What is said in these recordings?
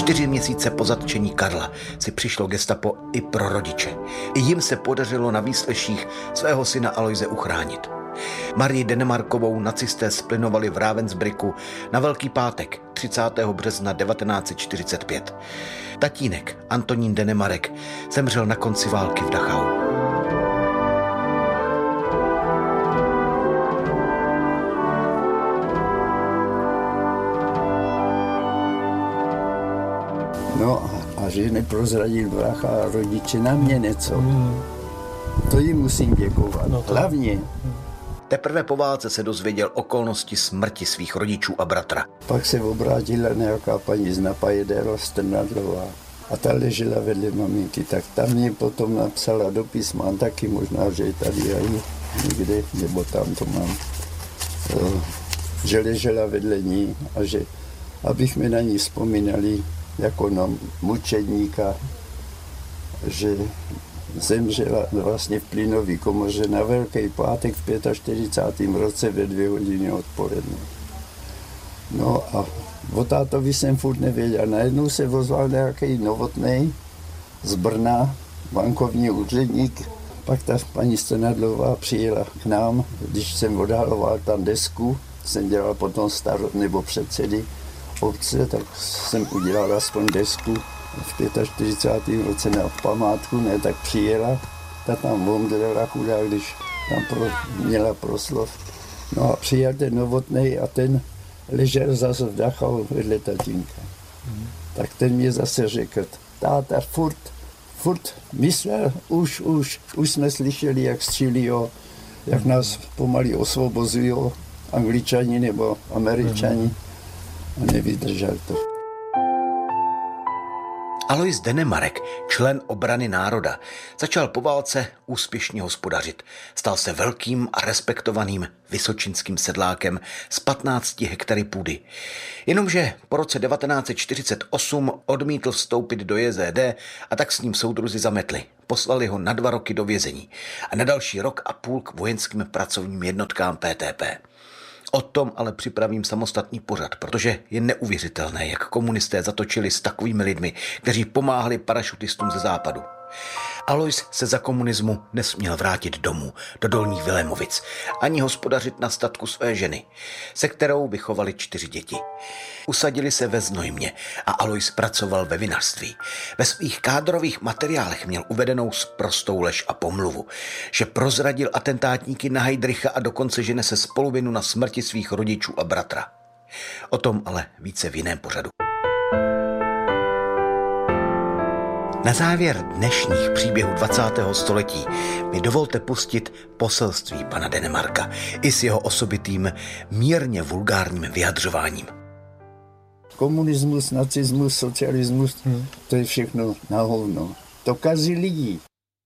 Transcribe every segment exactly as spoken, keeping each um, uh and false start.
Čtyři měsíce po zatčení Karla si přišlo gestapo i pro rodiče. I jim se podařilo na výsleších svého syna Aloise uchránit. Marii Denemarkovou nacisté splynovali v Ravensbrücku na Velký pátek třicátého března devatenáct set čtyřicet pět. Tatínek Antonín Denemarek zemřel na konci války v Dachau. No a že neprozradil brácha a rodiče na mě něco. Hmm. To jim musím děkovat. No to... Hlavně. Teprve po válce se dozvěděl okolnosti smrti svých rodičů a bratra. Pak se obrátila nějaká paní z Napajedera Strnadlová a ta ležela vedle maminky, tak tam mě potom napsala dopis, mám taky, možná, že je tady aj někde, nebo tam to mám, že ležela vedle ní a že abych mi na ní vzpomínali jako na mučedníka, že zemřela vlastně v plynové komoře na Velký pátek v čtyřicátém pátém roce ve dvě hodiny odpoledne. No a o tátovi jsem furt nevěděl. Najednou se ozval nějaký Novotnej z Brna, bankovní úředník. Pak ta paní Strnadlová přijela k nám, když jsem odhaloval tam desku, jsem dělal potom starot nebo předsedy obce, tak jsem udělal aspoň desku v čtyřicátém pátém roce na památku, ne, tak přijela, ta tam omdlela chudá, když tam pro, měla proslov. No a přijel ten Novotnej a ten ležel zase v Dachau vedle tatínka. Mm. Tak ten mě zase řekl, táta furt, furt myslel, už, už, už jsme slyšeli, jak střílí, jak nás pomalu osvobozují Angličani nebo Američani. Mm. A nevydržel to. Alois Denemarek, člen obrany národa, začal po válce úspěšně hospodařit. Stal se velkým a respektovaným vysočinským sedlákem s patnácti hektary půdy. Jenomže po roce devatenáct set čtyřicet osm odmítl vstoupit do J Z D a tak s ním soudruzi zametli. Poslali ho na dva roky do vězení a na další rok a půl k vojenským pracovním jednotkám P T P. O tom ale připravím samostatný pořad, protože je neuvěřitelné, jak komunisté zatočili s takovými lidmi, kteří pomáhali parašutistům ze západu. Alois se za komunismu nesměl vrátit domů, do Dolních Vilémovic, ani hospodařit na statku své ženy, se kterou vychovali čtyři děti. Usadili se ve Znojmě a Alois pracoval ve vinařství. Ve svých kádrových materiálech měl uvedenou sprostou lež a pomluvu, že prozradil atentátníky na Heydricha a dokonce že nese spoluvinu na smrti svých rodičů a bratra. O tom ale více v jiném pořadu. Na závěr dnešních příběhů dvacátého století mi dovolte pustit poselství pana Denemarka i s jeho osobitým mírně vulgárním vyjadřováním. Komunismus, nacismus, socialismus, hmm. to je všechno na hovno. To kazí lidí.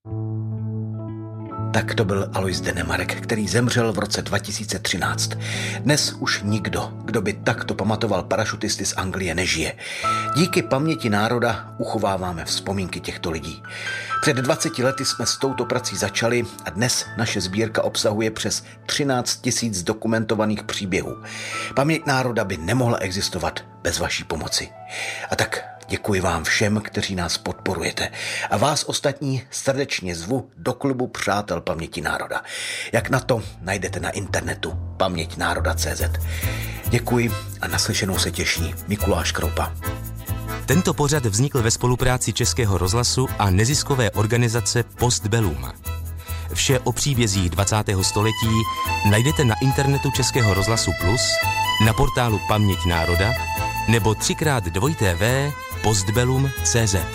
Tak to byl Alois Denemarek, který zemřel v roce dva tisíce třináct. Dnes už nikdo, kdo by takto pamatoval parašutisty z Anglie, nežije. Díky paměti národa uchováváme vzpomínky těchto lidí. Před dvaceti lety jsme s touto prací začali a dnes naše sbírka obsahuje přes třináct tisíc dokumentovaných příběhů. Paměť národa by nemohla existovat bez vaší pomoci. A tak děkuji vám všem, kteří nás podporujete. A vás ostatní srdečně zvu do klubu Přátel paměti národa. Jak na to najdete na internetu paměť národa tečka cé zet. Děkuji a naslyšenou se těší Mikuláš Kroupa. Tento pořad vznikl ve spolupráci Českého rozhlasu a neziskové organizace Postbellum. Vše o příbězích dvacátého století najdete na internetu Českého rozhlasu Plus, na portálu Paměť národa nebo třikrát dvojité vé postbellum tečka cé zet.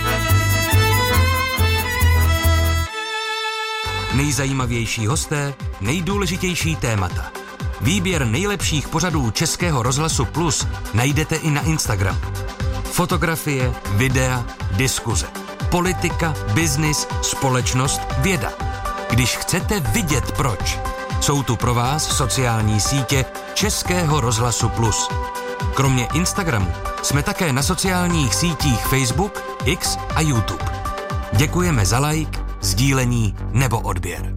Nejzajímavější hosté, nejdůležitější témata. Výběr nejlepších pořadů Českého rozhlasu Plus najdete i na Instagramu. Fotografie, videa, diskuze. Politika, biznis, společnost, věda. Když chcete vidět proč, jsou tu pro vás sociální sítě Českého rozhlasu Plus. Kromě Instagramu jsme také na sociálních sítích Facebook, X a YouTube. Děkujeme za like, sdílení nebo odběr.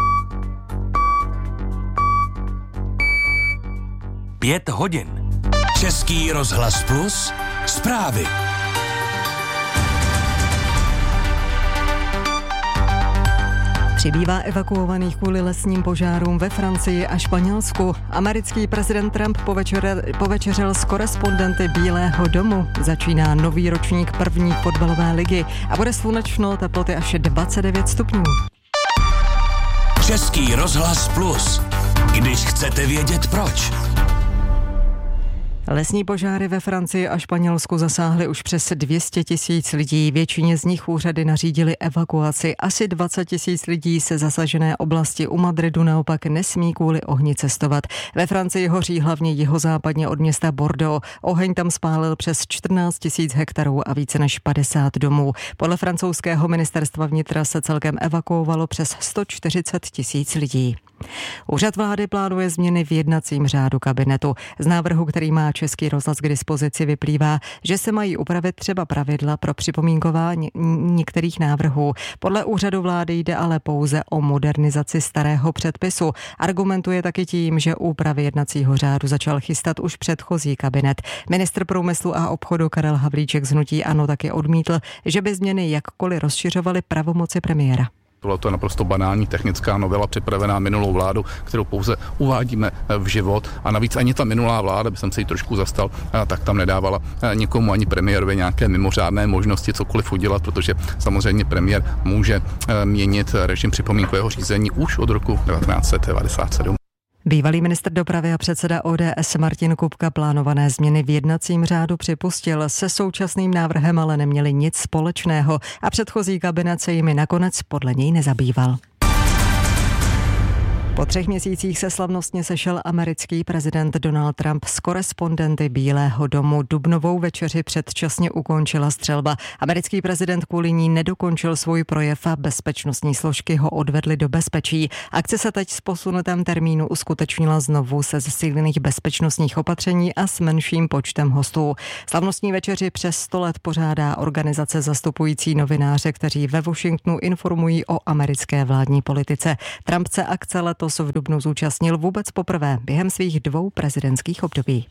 Pět hodin. Český rozhlas Plus, zprávy. Přibývá evakuovaných kvůli lesním požárům ve Francii a Španělsku. Americký prezident Trump povečerel, povečeřel s korespondenty Bílého domu. Začíná nový ročník první fotbalové ligy a bude slunečno, teploty až dvacet devět stupňů. Český rozhlas Plus. Když chcete vědět proč. Lesní požáry ve Francii a Španělsku zasáhly už přes dvě stě tisíc lidí. Většině z nich úřady nařídily evakuaci. Asi dvacet tisíc lidí se zasažené oblasti u Madridu naopak nesmí kvůli ohni cestovat. Ve Francii hoří hlavně jihozápadně od města Bordeaux. Oheň tam spálil přes čtrnáct tisíc hektarů a více než padesát domů. Podle francouzského ministerstva vnitra se celkem evakuovalo přes sto čtyřicet tisíc lidí. Úřad vlády plánuje změny v jednacím řádu kabinetu. Z návrhu, který má Český rozhlas k dispozici, vyplývá, že se mají upravit třeba pravidla pro připomínkování některých návrhů. Podle úřadu vlády jde ale pouze o modernizaci starého předpisu. Argumentuje taky tím, že úpravy jednacího řádu začal chystat už předchozí kabinet. Ministr průmyslu a obchodu Karel Havlíček z hnutí ANO taky odmítl, že by změny jakkoliv rozšiřovaly pravomoci premiéra. Byla to naprosto banální technická novela připravená minulou vládu, kterou pouze uvádíme v život. A navíc ani ta minulá vláda, by jsem se jí trošku zastal, tak tam nedávala nikomu ani premiérovi nějaké mimořádné možnosti cokoliv udělat, protože samozřejmě premiér může měnit režim připomínkového řízení už od roku devatenáct set devadesát sedm. Bývalý ministr dopravy a předseda O D S Martin Kupka plánované změny v jednacím řádu připustil. Se současným návrhem ale neměli nic společného a předchozí kabinet se jimi nakonec podle něj nezabýval. Po třech měsících se slavnostně sešel americký prezident Donald Trump s korespondenty Bílého domu. Dubnovou večeři předčasně ukončila střelba. Americký prezident kvůli ní nedokončil svůj projev a bezpečnostní složky ho odvedly do bezpečí. Akce se teď s posunutém termínu uskutečnila znovu se zesílených bezpečnostních opatření a s menším počtem hostů. Slavnostní večeři přes sto let pořádá organizace zastupující novináře, kteří ve Washingtonu informují o americké vládní politice. Trump se akce letos v dubnu zúčastnil vůbec poprvé během svých dvou prezidentských období.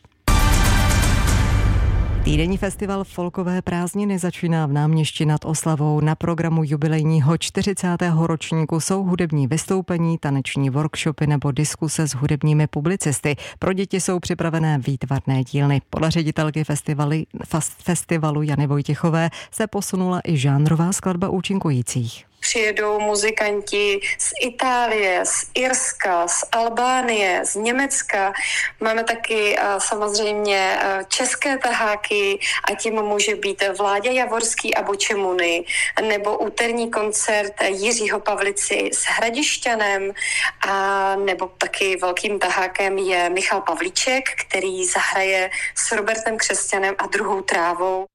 Týdenní festival Folkové prázdniny začíná v Náměšti nad Oslavou. Na programu jubilejního čtyřicátého ročníku jsou hudební vystoupení, taneční workshopy nebo diskuse s hudebními publicisty. Pro děti jsou připravené výtvarné dílny. Podle ředitelky festivaly, festivalu Jany Vojtěchové se posunula i žánrová skladba účinkujících. Přijedou muzikanti z Itálie, z Irska, z Albánie, z Německa. Máme taky samozřejmě české taháky a tím může být Vláďa Javorský a Bočemuny, nebo úterní koncert Jiřího Pavlici s Hradišťanem, a nebo taky velkým tahákem je Michal Pavlíček, který zahraje s Robertem Křesťanem a Druhou trávou.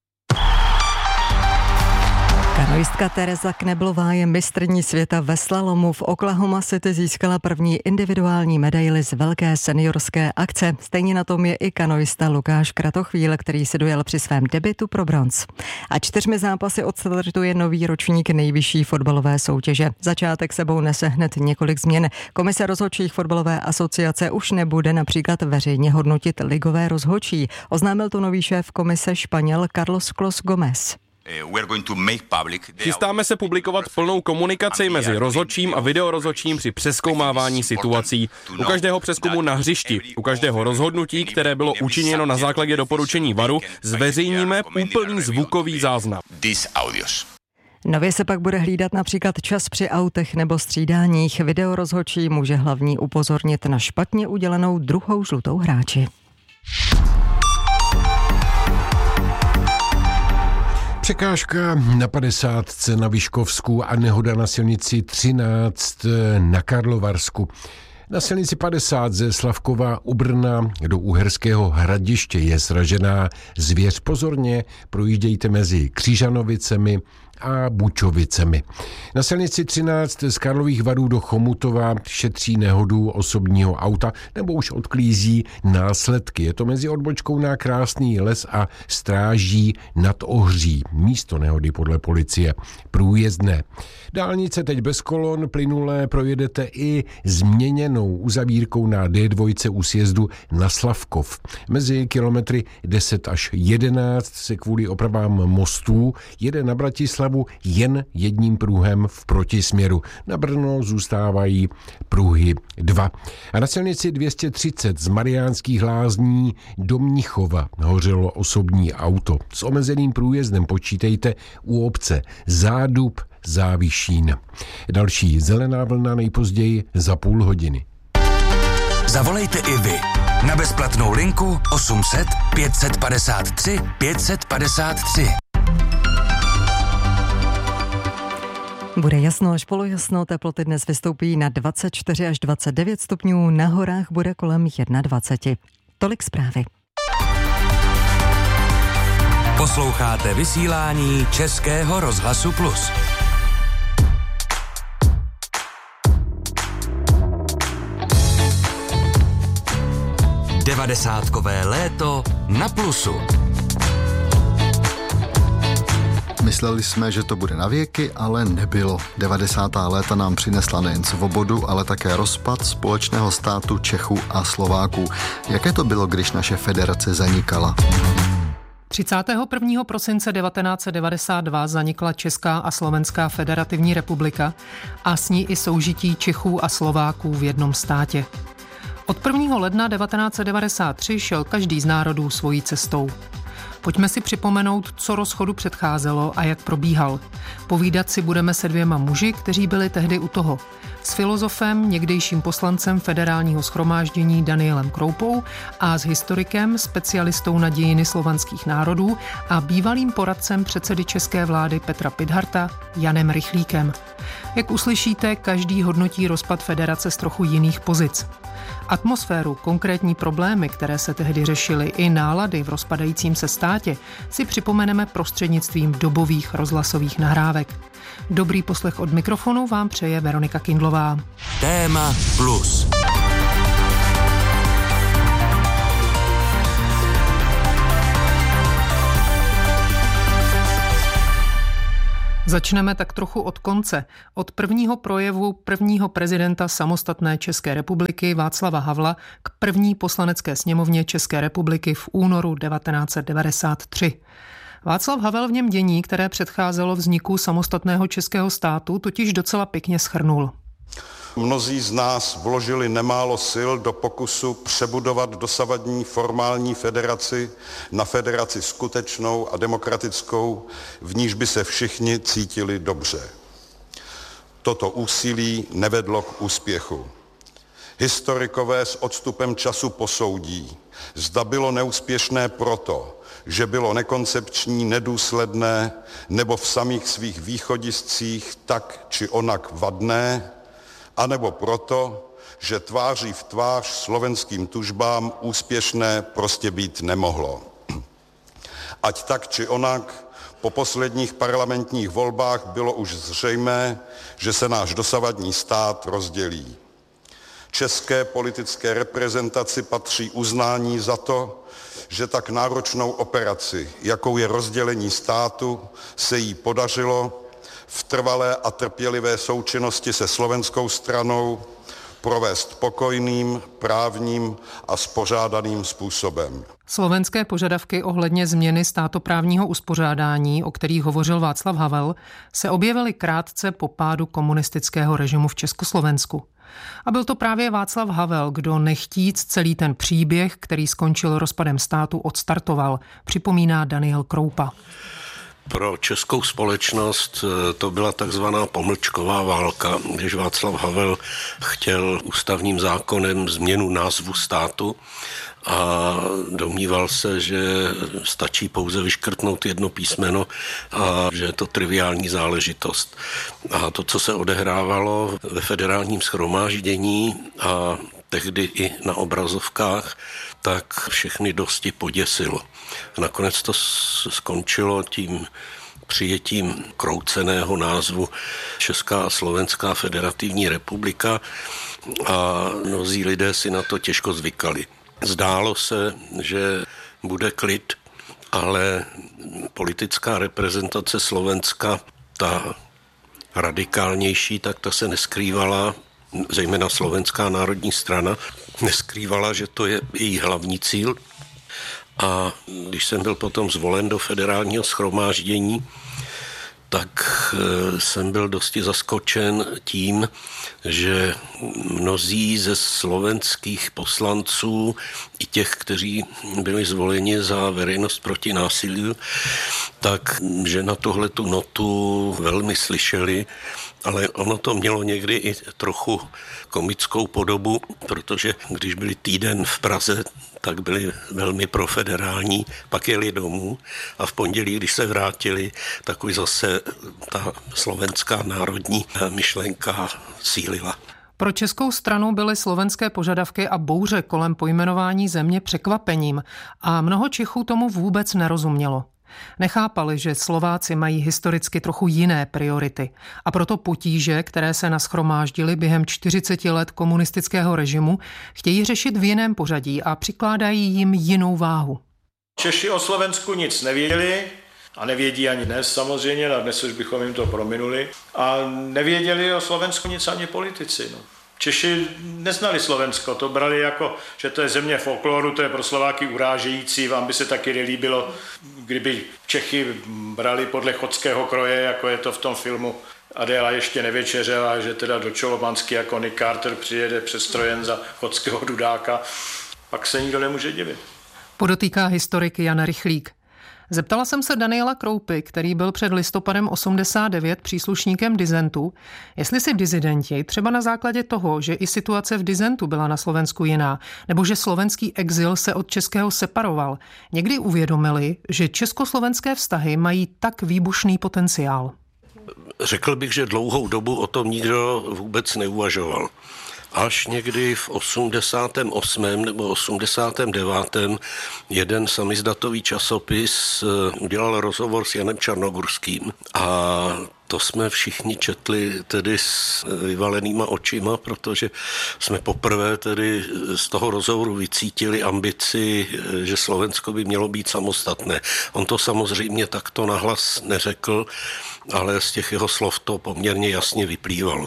Kanoistka Tereza Kneblová je mistryní světa ve slalomu. V Oklahoma City získala první individuální medaili z velké seniorské akce. Stejně na tom je i kanoista Lukáš Kratochvíl, který se dojel při svém debutu pro bronz. A čtyřmi zápasy odstartuje nový ročník nejvyšší fotbalové soutěže. Začátek sebou nese hned několik změn. Komise rozhodčích fotbalové asociace už nebude například veřejně hodnotit ligové rozhodčí. Oznámil to nový šéf komise Španěl Carlos Clos Gomez. Chystáme se publikovat plnou komunikaci mezi rozhodčím a videorozhodčím při přezkoumávání situací. U každého přezkumu na hřišti, u každého rozhodnutí, které bylo učiněno na základě doporučení varu, zveřejníme úplný zvukový záznam. Nově se pak bude hlídat například čas při autech nebo střídáních. Videorozhodčí může hlavní upozornit na špatně udělenou druhou žlutou hráči. Překážka na padesátce na Vyškovsku a nehoda na silnici třináct na Karlovarsku. Na silnici padesát ze Slavkova u Brna do Uherského Hradiště je sražená zvěř. Pozorně projíždějte mezi Křižanovicemi a Bučovicemi. Na silnici třináct z Karlových Varů do Chomutova šetří nehodu osobního auta nebo už odklízí následky. Je to mezi odbočkou na Krásný les a Stráží nad Ohří. Místo nehody podle policie průjezdné. Dálnice teď bez kolon, plynulé projedete i změněnou uzavírkou na D dva u sjezdu na Slavkov. Mezi kilometry deset až jedenáct se kvůli opravám mostů jede na Bratislavu jen jedním pruhem v protisměru. Na Brno zůstávají pruhy dva. A na silnici dvě stě třicet z Mariánských Lázní do Mnichova hořelo osobní auto. S omezeným průjezdem počítejte u obce Zádub, Závišín. Další zelená vlna nejpozději za půl hodiny. Zavolejte i vy na bezplatnou linku osm set pět set padesát tři pět set padesát tři. Bude jasno až polojasno, teploty dnes vystoupí na dvacet čtyři až dvacet devět stupňů, na horách bude kolem dvacet jedna. Tolik zprávy. Posloucháte vysílání Českého rozhlasu Plus. Devadesátkové léto na Plusu. Mysleli jsme, že to bude na věky, ale nebylo. devadesátá léta nám přinesla nejen svobodu, ale také rozpad společného státu Čechů a Slováků. Jaké to bylo, když naše federace zanikala? třicátého prvního prosince devatenáct set devadesát dva zanikla Česká a Slovenská federativní republika a s ní i soužití Čechů a Slováků v jednom státě. Od prvního ledna devatenáct set devadesát tři šel každý z národů svojí cestou. Pojďme si připomenout, co rozchodu předcházelo a jak probíhal. Povídat si budeme se dvěma muži, kteří byli tehdy u toho. S filozofem, někdejším poslancem Federálního shromáždění Danielem Kroupou a s historikem, specialistou na dějiny slovanských národů a bývalým poradcem předsedy české vlády Petra Pidharta Janem Rychlíkem. Jak uslyšíte, každý hodnotí rozpad federace z trochu jiných pozic. Atmosféru, konkrétní problémy, které se tehdy řešily, i nálady v rozpadajícím se státě si připomeneme prostřednictvím dobových rozhlasových nahrávek. Dobrý poslech od mikrofonu vám přeje Veronika Kindlová. Téma plus. Začneme tak trochu od konce. Od prvního projevu prvního prezidenta samostatné České republiky Václava Havla k první poslanecké sněmovně České republiky v únoru devatenáct set devadesát tři. Václav Havel v něm dění, které předcházelo vzniku samostatného českého státu, totiž docela pěkně shrnul. Mnozí z nás vložili nemálo sil do pokusu přebudovat dosavadní formální federaci na federaci skutečnou a demokratickou, v níž by se všichni cítili dobře. Toto úsilí nevedlo k úspěchu. Historikové s odstupem času posoudí, zda bylo neúspěšné proto, že bylo nekoncepční, nedůsledné nebo v samých svých východiscích tak či onak vadné, anebo proto, že tváří v tvář slovenským tužbám úspěšné prostě být nemohlo. Ať tak či onak, po posledních parlamentních volbách bylo už zřejmé, že se náš dosavadní stát rozdělí. České politické reprezentaci patří uznání za to, že tak náročnou operaci, jakou je rozdělení státu, se jí podařilo v trvalé a trpělivé součinnosti se slovenskou stranou provést pokojným, právním a spořádaným způsobem. Slovenské požadavky ohledně změny státoprávního uspořádání, o kterých hovořil Václav Havel, se objevily krátce po pádu komunistického režimu v Československu. A byl to právě Václav Havel, kdo nechtíc celý ten příběh, který skončil rozpadem státu, odstartoval, připomíná Daniel Kroupa. Pro českou společnost to byla takzvaná pomlčková válka, když Václav Havel chtěl ústavním zákonem změnu názvu státu a domníval se, že stačí pouze vyškrtnout jedno písmeno a že je to triviální záležitost. A to, co se odehrávalo ve federálním shromáždění a tehdy i na obrazovkách, tak všechny dosti poděsilo. Nakonec to skončilo tím přijetím krouceného názvu Česká a Slovenská federativní republika a mnozí lidé si na to těžko zvykali. Zdálo se, že bude klid, ale politická reprezentace Slovenska, ta radikálnější, tak ta se neskrývala, zejména Slovenská národní strana, neskrývala, že to je její hlavní cíl. A když jsem byl potom zvolen do federálního shromáždění, tak jsem byl dosti zaskočen tím, že mnozí ze slovenských poslanců, i těch, kteří byli zvoleni za veřejnost proti násilí, tak že na tuhletu notu velmi slyšeli, ale ono to mělo někdy i trochu komickou podobu, protože když byli týden v Praze, tak byli velmi profederální, pak jeli domů a v pondělí, když se vrátili, tak už zase ta slovenská národní myšlenka sílila. Pro českou stranu byly slovenské požadavky a bouře kolem pojmenování země překvapením a mnoho Čechů tomu vůbec nerozumělo. Nechápali, že Slováci mají historicky trochu jiné priority a proto potíže, které se nashromáždily během čtyřiceti let komunistického režimu, chtějí řešit v jiném pořadí a přikládají jim jinou váhu. Češi o Slovensku nic nevěděli a nevědí ani dnes samozřejmě, a dnes už bychom jim to prominuli, a nevěděli o Slovensku nic ani politici. No. Češi neznali Slovensko, to brali jako, že to je země folkloru, to je pro Slováky urážející, vám by se taky nelíbilo, kdyby Čechy brali podle chodského kroje, jako je to v tom filmu Adéla ještě nevečeřela, že teda do Čolomansky jako Nick Carter přijede přestrojen za chodského dudáka, pak se nikdo nemůže divit. Podotýká historik Jan Rychlík. Zeptala jsem se Daniela Kroupy, který byl před listopadem osmdesát devět příslušníkem disentu, jestli si disidenti třeba na základě toho, že i situace v disentu byla na Slovensku jiná, nebo že slovenský exil se od českého separoval, někdy uvědomili, že československé vztahy mají tak výbušný potenciál. Řekl bych, že dlouhou dobu o tom nikdo vůbec neuvažoval. Až někdy v osmdesátém osmém nebo osmdesátém devátém jeden samizdatový časopis udělal rozhovor s Janem Čarnogurským a to jsme všichni četli tedy s vyvalenýma očima, protože jsme poprvé tedy z toho rozhovoru vycítili ambici, že Slovensko by mělo být samostatné. On to samozřejmě takto nahlas neřekl, ale z těch jeho slov to poměrně jasně vyplývalo.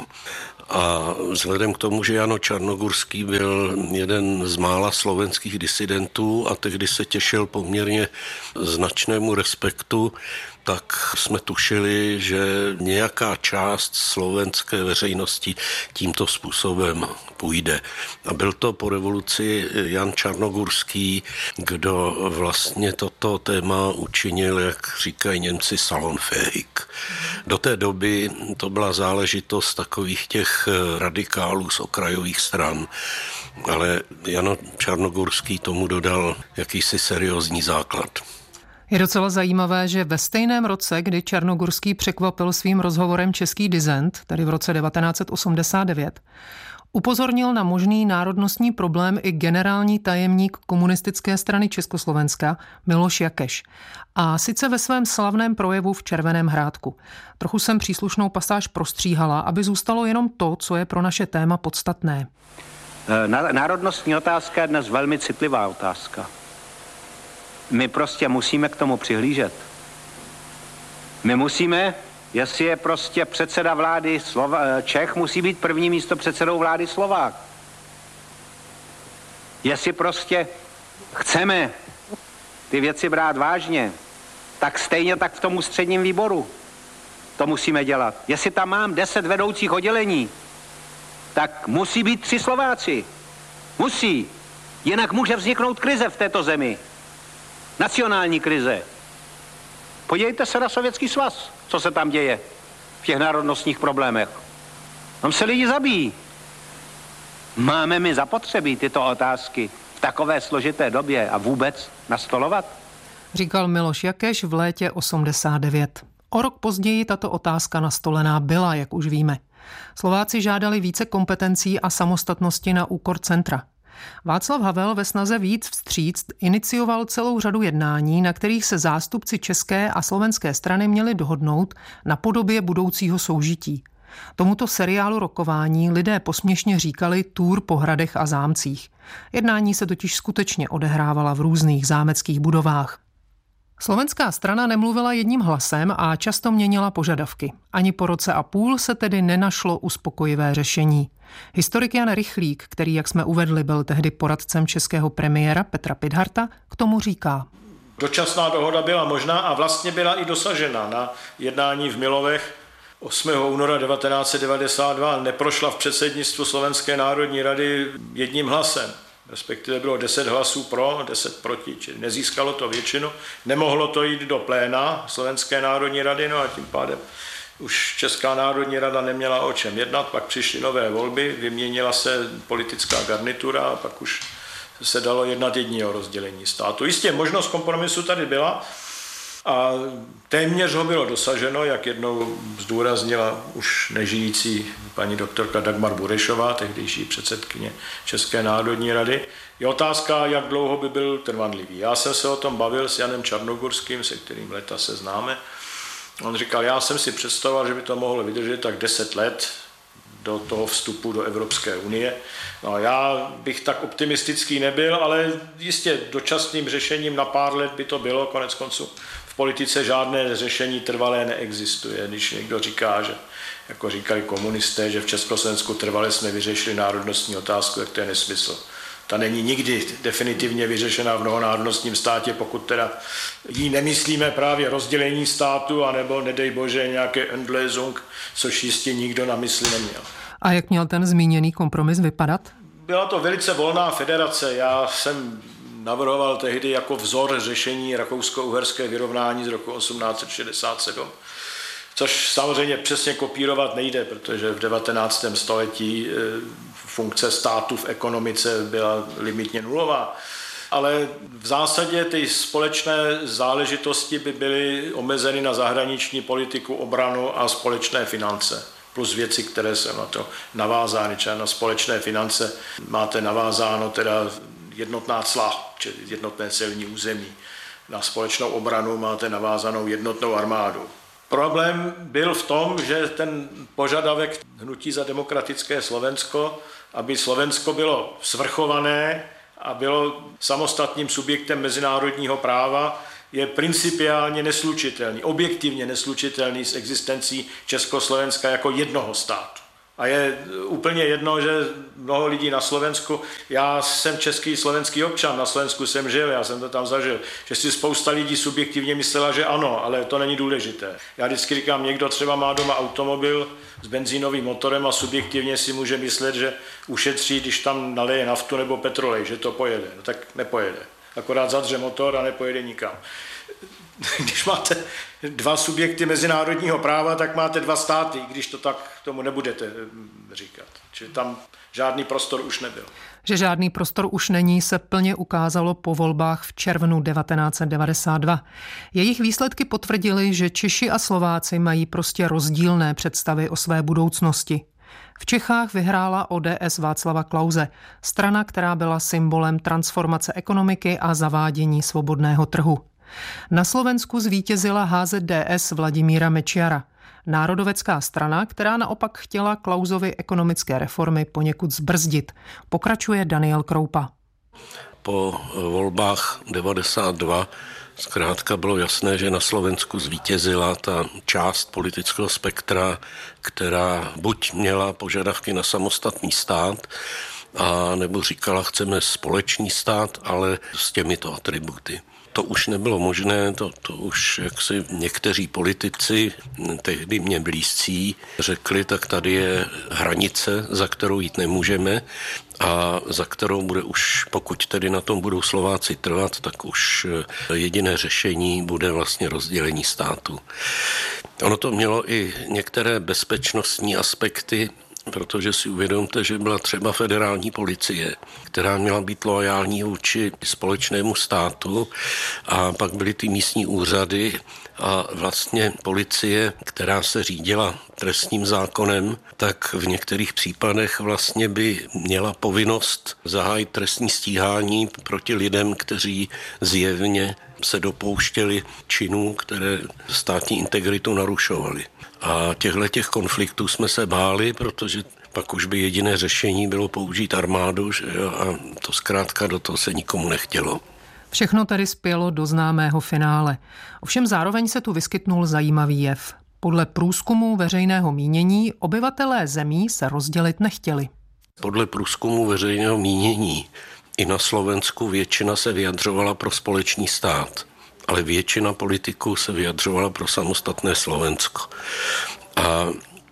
A vzhledem k tomu, že Jano Čarnogurský byl jeden z mála slovenských disidentů a tehdy se těšil poměrně značnému respektu, tak jsme tušili, že nějaká část slovenské veřejnosti tímto způsobem půjde. A byl to po revoluci Jan Čarnogurský, kdo vlastně toto téma učinil, jak říkají Němci, salonfähig. Do té doby to byla záležitost takových těch radikálů z okrajových stran, ale Jan Čarnogurský tomu dodal jakýsi seriózní základ. Je docela zajímavé, že ve stejném roce, kdy Čarnogurský překvapil svým rozhovorem český disent, tedy v roce devatenáct set osmdesát devět, upozornil na možný národnostní problém i generální tajemník komunistické strany Československa Miloš Jakeš. A sice ve svém slavném projevu v Červeném Hrádku. Trochu jsem příslušnou pasáž prostříhala, aby zůstalo jenom to, co je pro naše téma podstatné. Národnostní otázka je dnes velmi citlivá otázka. My prostě musíme k tomu přihlížet. My musíme, jestli je prostě předseda vlády Slova, Čech, musí být první místo předsedou vlády Slovák. Jestli prostě chceme ty věci brát vážně, tak stejně tak v tom ústředním výboru to musíme dělat. Jestli tam mám deset vedoucích oddělení, tak musí být tři Slováci. Musí. Jinak může vzniknout krize v této zemi. Nacionální krize. Podívejte se na Sovětský svaz, co se tam děje v těch národnostních problémech. Tam se lidi zabíjí. Máme my zapotřebí tyto otázky v takové složité době a vůbec nastolovat? Říkal Miloš Jakeš v létě osmdesát devět. O rok později tato otázka nastolená byla, jak už víme. Slováci žádali více kompetencí a samostatnosti na úkor centra. Václav Havel ve snaze víc vstříct inicioval celou řadu jednání, na kterých se zástupci české a slovenské strany měli dohodnout na podobě budoucího soužití. Tomuto seriálu rokování lidé posměšně říkali Tour po hradech a zámcích. Jednání se totiž skutečně odehrávala v různých zámeckých budovách. Slovenská strana nemluvila jedním hlasem a často měnila požadavky. Ani po roce a půl se tedy nenašlo uspokojivé řešení. Historik Jan Rychlík, který, jak jsme uvedli, byl tehdy poradcem českého premiéra Petra Pithardta, k tomu říká. Dočasná dohoda byla možná a vlastně byla i dosažena na jednání v Milovech osmého února devatenáct set devadesát dva. Neprošla v předsednictvu Slovenské národní rady jedním hlasem. Respektive bylo deset hlasů pro, deset proti, čili nezískalo to většinu. Nemohlo to jít do pléna Slovenské národní rady, no a tím pádem už Česká národní rada neměla o čem jednat, pak přišly nové volby, vyměnila se politická garnitura a pak už se dalo jednat jedině o rozdělení státu. Jistě možnost kompromisu tady byla a téměř ho bylo dosaženo, jak jednou zdůraznila už nežijící paní doktorka Dagmar Burešová, tehdejší předsedkyně České národní rady. Je otázka, jak dlouho by byl trvanlivý. Já jsem se o tom bavil s Janem Čarnogurským, se kterým leta se známe. On říkal, já jsem si představoval, že by to mohlo vydržet tak deset let do toho vstupu do Evropské unie. No, já bych tak optimistický nebyl, ale jistě dočasným řešením na pár let by to bylo, konec konců. V politice žádné řešení trvalé neexistuje. Když někdo říká, že jako říkali komunisté, že v Československu trvale jsme vyřešili národnostní otázku, tak to je nesmysl. Ta není nikdy definitivně vyřešená v mnohonárodnostním státě, pokud teda jí nemyslíme právě rozdělení státu, anebo nedej bože nějaké Endlösung, což jistě nikdo na mysli neměl. A jak měl ten zmíněný kompromis vypadat? Byla to velice volná federace. Já jsem navrhoval tehdy jako vzor řešení rakousko-uherské vyrovnání z roku osmnáct set šedesát sedm, což samozřejmě přesně kopírovat nejde, protože v devatenáctém století funkce státu v ekonomice byla limitně nulová. Ale v zásadě ty společné záležitosti by byly omezeny na zahraniční politiku, obranu a společné finance. Plus věci, které jsou na to navázány. Třeba na společné finance máte navázáno teda jednotná cla, čili jednotné celní území. Na společnou obranu máte navázanou jednotnou armádu. Problém byl v tom, že ten požadavek Hnutí za demokratické Slovensko, aby Slovensko bylo svrchované a bylo samostatným subjektem mezinárodního práva, je principiálně neslučitelný, objektivně neslučitelný s existencí Československa jako jednoho státu. A je úplně jedno, že mnoho lidí na Slovensku, já jsem český slovenský občan, na Slovensku jsem žil, já jsem to tam zažil, že si spousta lidí subjektivně myslela, že ano, ale to není důležité. Já vždycky říkám, někdo třeba má doma automobil s benzínovým motorem a subjektivně si může myslet, že ušetří, když tam naleje naftu nebo petrolej, že to pojede. No tak nepojede. Akorát zadře motor a nepojede nikam. Když máte dva subjekty mezinárodního práva, tak máte dva státy, když to tak tomu nebudete říkat. Čili tam žádný prostor už nebyl. Že žádný prostor už není, se plně ukázalo po volbách v červnu devatenáct set devadesát dva. Jejich výsledky potvrdily, že Češi a Slováci mají prostě rozdílné představy o své budoucnosti. V Čechách vyhrála O D S Václava Klause, strana, která byla symbolem transformace ekonomiky a zavádění svobodného trhu. Na Slovensku zvítězila H Z D S Vladimíra Mečiara, národovecká strana, která naopak chtěla Klausovy ekonomické reformy poněkud zbrzdit. Pokračuje Daniel Kroupa. Po volbách devadesát dva zkrátka bylo jasné, že na Slovensku zvítězila ta část politického spektra, která buď měla požadavky na samostatný stát, a nebo říkala, chceme společný stát, ale s těmito atributy. To už nebylo možné, to, to už jaksi někteří politici, tehdy mě blízcí, řekli, tak tady je hranice, za kterou jít nemůžeme a za kterou bude už, pokud tedy na tom budou Slováci trvat, tak už jediné řešení bude vlastně rozdělení státu. Ono to mělo i některé bezpečnostní aspekty, protože si uvědomte, že byla třeba federální policie, která měla být loajální vůči společnému státu, a pak byly ty místní úřady a vlastně policie, která se řídila trestním zákonem, tak v některých případech vlastně by měla povinnost zahájit trestní stíhání proti lidem, kteří zjevně se dopouštěli činů, které státní integritu narušovaly. A těchto těch konfliktů jsme se báli, protože pak už by jediné řešení bylo použít armádu, že jo, a to zkrátka do toho se nikomu nechtělo. Všechno tedy spělo do známého finále. Ovšem zároveň se tu vyskytnul zajímavý jev. Podle průzkumu veřejného mínění obyvatelé zemí se rozdělit nechtěli. Podle průzkumu veřejného mínění i na Slovensku většina se vyjadřovala pro společný stát, ale většina politiků se vyjadřovala pro samostatné Slovensko. A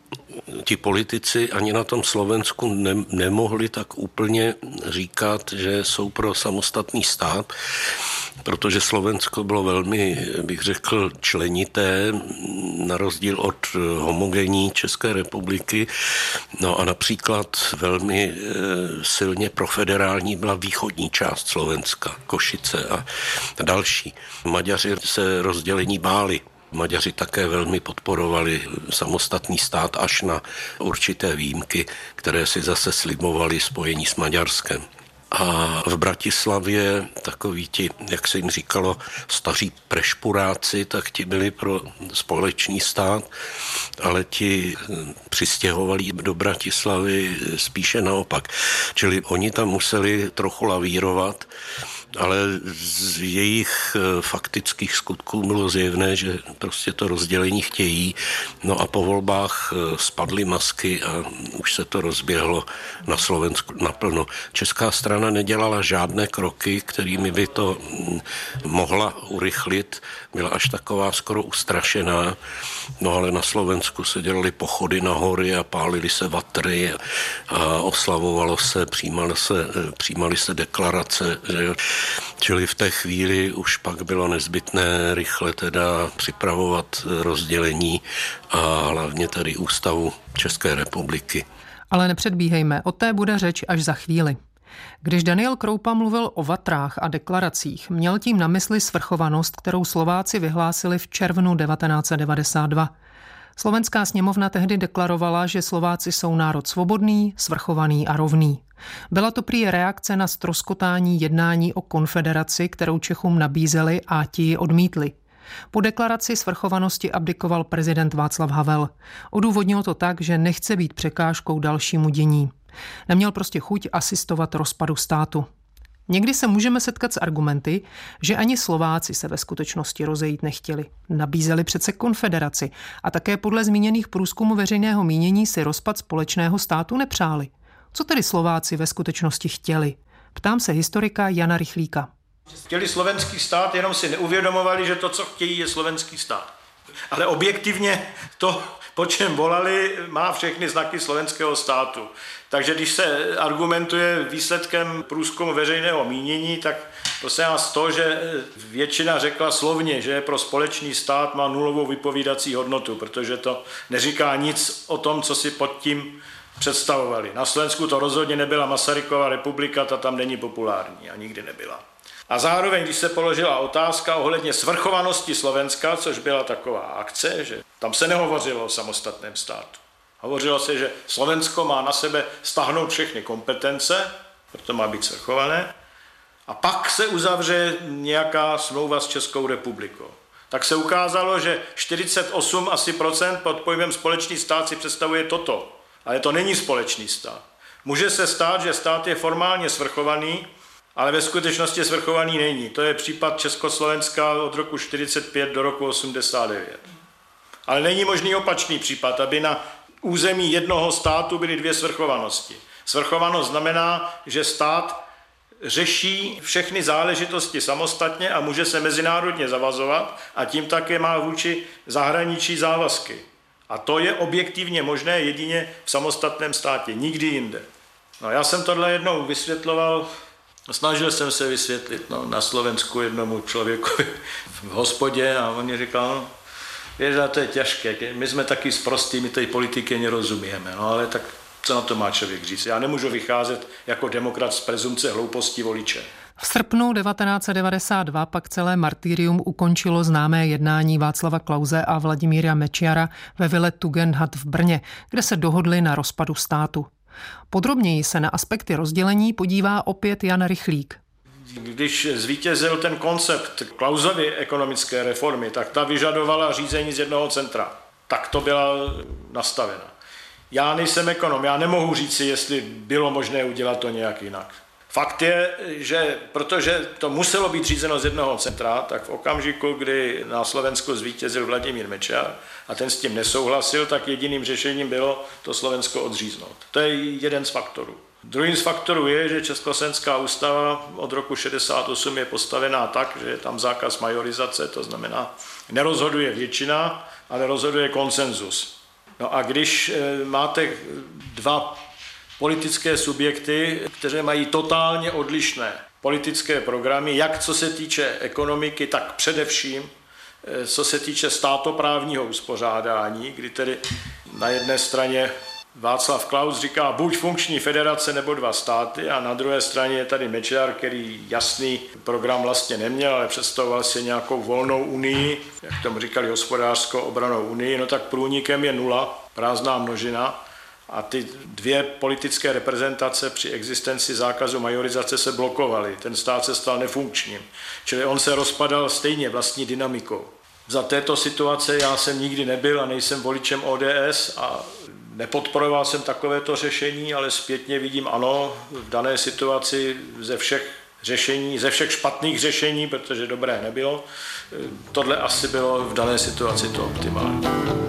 ti politici ani na tom Slovensku ne, nemohli tak úplně říkat, že jsou pro samostatný stát, protože Slovensko bylo velmi, bych řekl, členité, na rozdíl od homogenní České republiky. No a například velmi silně profederální byla východní část Slovenska, Košice a další. Maďaři se rozdělení báli. Maďaři také velmi podporovali samostatný stát až na určité výjimky, které si zase slibovali spojení s Maďarskem. A v Bratislavě takoví ti, jak se jim říkalo, staří prešpuráci, tak ti byli pro společný stát, ale ti přistěhovali do Bratislavy spíše naopak. Čili oni tam museli trochu lavírovat, ale z jejich faktických skutků bylo zjevné, že prostě to rozdělení chtějí. No a po volbách spadly masky a už se to rozběhlo na Slovensku naplno. Česká strana nedělala žádné kroky, kterými by to mohla urychlit. Byla až taková skoro ustrašená. No ale na Slovensku se dělaly pochody na hory a pálily se vatry a oslavovalo se, přijímaly se, přijímaly se deklarace, že jo. Čili v té chvíli už pak bylo nezbytné rychle teda připravovat rozdělení a hlavně tady ústavu České republiky. Ale nepředbíhejme, o té bude řeč až za chvíli. Když Daniel Kroupa mluvil o vatrách a deklaracích, měl tím na mysli svrchovanost, kterou Slováci vyhlásili v červnu devatenáct set devadesát dva. Slovenská sněmovna tehdy deklarovala, že Slováci jsou národ svobodný, svrchovaný a rovný. Byla to prý reakce na ztroskotání jednání o konfederaci, kterou Čechům nabízeli, a ti ji odmítli. Po deklaraci svrchovanosti abdikoval prezident Václav Havel. Odůvodnil to tak, že nechce být překážkou dalšímu dění. Neměl prostě chuť asistovat rozpadu státu. Někdy se můžeme setkat s argumenty, že ani Slováci se ve skutečnosti rozejít nechtěli. Nabízeli přece konfederaci a také podle zmíněných průzkumů veřejného mínění si rozpad společného státu nepřáli. Co tedy Slováci ve skutečnosti chtěli? Ptám se historika Jana Rychlíka. Chtěli slovenský stát, jenom si neuvědomovali, že to, co chtějí, je slovenský stát. Ale objektivně to, po čem volali, má všechny znaky slovenského státu. Takže když se argumentuje výsledkem průzkumu veřejného mínění, tak prosím vás to, že většina řekla slovně, že pro společný stát má nulovou vypovídací hodnotu, protože to neříká nic o tom, co si pod tím představovali. Na Slovensku to rozhodně nebyla Masarykova republika, ta tam není populární a nikdy nebyla. A zároveň, když se položila otázka ohledně svrchovanosti Slovenska, což byla taková akce, že tam se nehovořilo o samostatném státu. Hovořilo se, že Slovensko má na sebe stáhnout všechny kompetence, proto má být svrchované, a pak se uzavře nějaká smlouva s Českou republikou. Tak se ukázalo, že čtyřicet osm asi procent pod pojmem společný stát si představuje toto. Ale to není společný stát. Může se stát, že stát je formálně svrchovaný, ale ve skutečnosti svrchovaný není. To je případ Československa od roku čtyřicet pět do roku osmdesát devět. Ale není možný opačný případ, aby na území jednoho státu byly dvě svrchovanosti. Svrchovanost znamená, že stát řeší všechny záležitosti samostatně a může se mezinárodně zavazovat a tím také má vůči zahraničí závazky. A to je objektivně možné jedině v samostatném státě, nikdy jinde. No, já jsem tohle jednou vysvětloval, snažil jsem se vysvětlit no, na Slovensku jednomu člověku v hospodě a on mi říkal, no, víš, to je těžké, my jsme taky sprostí, my té politiky nerozumíme, no ale tak Co na to má člověk říct? Já nemůžu vycházet jako demokrat z prezumce hlouposti voliče. V srpnu devatenáct set devadesát dva pak celé martyrium ukončilo známé jednání Václava Klause a Vladimíra Mečiara ve vile Tugendhat v Brně, kde se dohodli na rozpadu státu. Podrobněji se na aspekty rozdělení podívá opět Jan Rychlík. Když zvítězil ten koncept Klausovy ekonomické reformy, tak ta vyžadovala řízení z jednoho centra. Tak to byla nastavena. Já nejsem ekonom, já nemohu říci, jestli bylo možné udělat to nějak jinak. Fakt je, že protože to muselo být řízeno z jednoho centra, tak v okamžiku, kdy na Slovensku zvítězil Vladimír Mečiar a ten s tím nesouhlasil, tak jediným řešením bylo to Slovensko odříznout. To je jeden z faktorů. Druhým z faktorů je, že Československá ústava od roku šedesát osm je postavená tak, že je tam zákaz majorizace, to znamená, nerozhoduje většina, ale rozhoduje konsenzus. No a když máte dva politické subjekty, které mají totálně odlišné politické programy, jak co se týče ekonomiky, tak především co se týče státoprávního uspořádání, kdy tedy na jedné straně Václav Klaus říká buď funkční federace nebo dva státy a na druhé straně je tady Mečiar, který jasný program vlastně neměl, ale představoval si nějakou volnou unii, jak tomu říkali hospodářskou obranou unii, no tak průnikem je nula, prázdná množina a ty dvě politické reprezentace při existenci zákazu majorizace se blokovaly. Ten stát se stal nefunkčním, čili on se rozpadal stejně vlastní dynamikou. Za této situace já jsem nikdy nebyl a nejsem voličem O D S a nepodporoval jsem takovéto řešení, ale zpětně vidím ano, v dané situaci ze všech řešení, ze všech špatných řešení, protože dobré nebylo, tohle asi bylo v dané situaci to optimální.